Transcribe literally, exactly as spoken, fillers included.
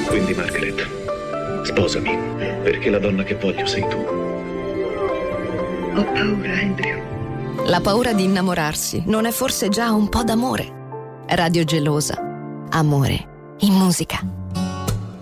Quindi, Margaret, sposami, perché la donna che voglio sei tu. Ho paura, Andrew. La paura di innamorarsi non è forse già un po' d'amore? Radio Gelosa. Amore in musica.